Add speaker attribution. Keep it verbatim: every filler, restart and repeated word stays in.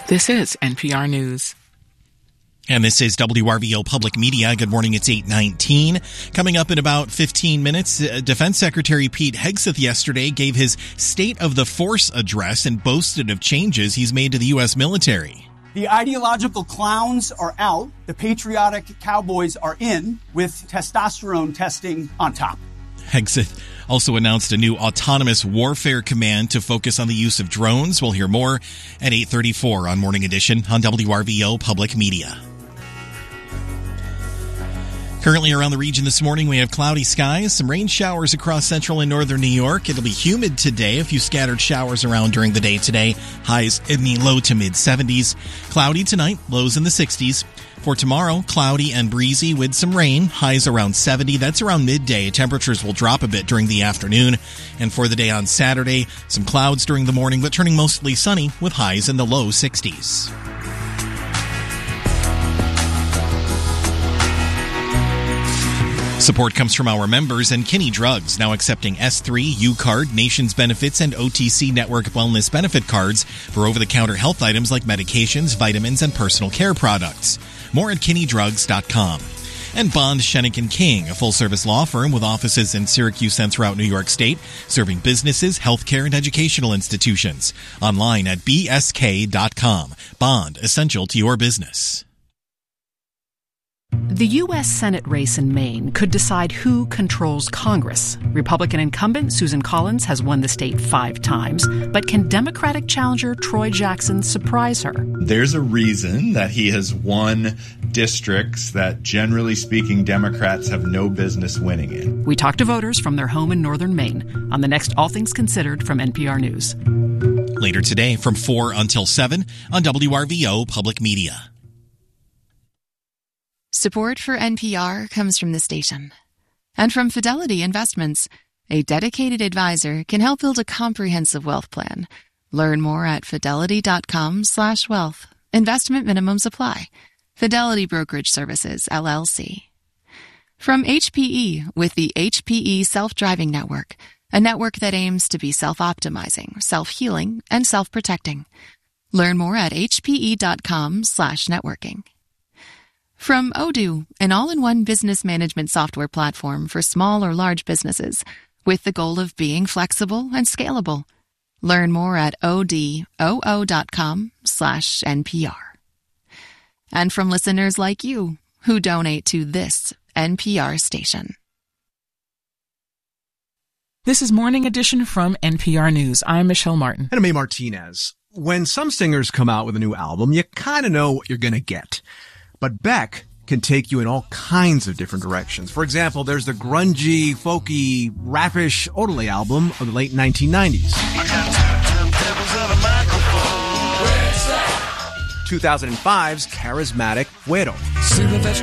Speaker 1: This is N P R News.
Speaker 2: And this is W R V O Public Media. Good morning, it's eight nineteen. Coming up in about fifteen minutes, Defense Secretary Pete Hegseth yesterday gave his State of the Force address and boasted of changes he's made to the U S military.
Speaker 3: The ideological clowns are out. The patriotic cowboys are in, with testosterone testing on top.
Speaker 2: Hegseth also announced a new autonomous warfare command to focus on the use of drones. We'll hear more at eight thirty-four on Morning Edition on W R V O Public Media. Currently around the region this morning, we have cloudy skies, some rain showers across central and northern New York. It'll be humid today, a few scattered showers around during the day today. Highs in the low to mid seventies. Cloudy tonight, lows in the sixties. For tomorrow, cloudy and breezy with some rain, highs around seventy. That's around midday. Temperatures will drop a bit during the afternoon. And for the day on Saturday, some clouds during the morning, but turning mostly sunny with highs in the low sixties. Support comes from our members and Kinney Drugs, now accepting S three, U-Card, Nations Benefits, and O T C Network Wellness Benefit cards for over-the-counter health items like medications, vitamins, and personal care products. More at kinney drugs dot com. And Bond, Schoenig and King, a full-service law firm with offices in Syracuse and throughout New York State, serving businesses, healthcare, and educational institutions. Online at b s k dot com. Bond, essential to your business.
Speaker 4: The U S Senate race in Maine could decide who controls Congress. Republican incumbent Susan Collins has won the state five times, but can Democratic challenger Troy Jackson surprise her?
Speaker 5: There's a reason that he has won districts that, generally speaking, Democrats have no business winning in.
Speaker 4: We talked to voters from their home in northern Maine on the next All Things Considered from N P R News.
Speaker 2: Later today from four until seven on W R V O Public Media.
Speaker 6: Support for N P R comes from the station and from Fidelity Investments. A dedicated advisor can help build a comprehensive wealth plan. Learn more at fidelity dot com slash wealth. Investment minimums apply. Fidelity Brokerage Services, L L C. From H P E with the H P E Self-Driving Network, a network that aims to be self-optimizing, self-healing, and self-protecting. Learn more at h p e dot com slash networking. From Odoo, an all-in-one business management software platform for small or large businesses, with the goal of being flexible and scalable. Learn more at odoo dot com slash N P R. And from listeners like you, who donate to this N P R station.
Speaker 1: This is Morning Edition from N P R News. I'm Michelle Martin.
Speaker 7: And I'm A. Martinez. When some singers come out with a new album, you kind of know what you're going to get. But Beck can take you in all kinds of different directions. For example, there's the grungy, folky, rappish Odelay album of the late nineteen nineties. two thousand five's charismatic Güero.